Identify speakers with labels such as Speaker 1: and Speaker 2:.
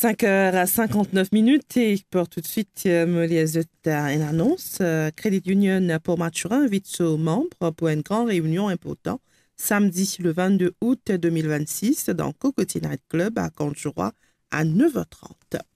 Speaker 1: 5h59 et pour tout de suite me les une annonce. Credit Union pour Mathurin invite ses membres pour une grande réunion importante samedi le 22 août 2026 dans Cocotier Night Club à Conjuroy à 9h30.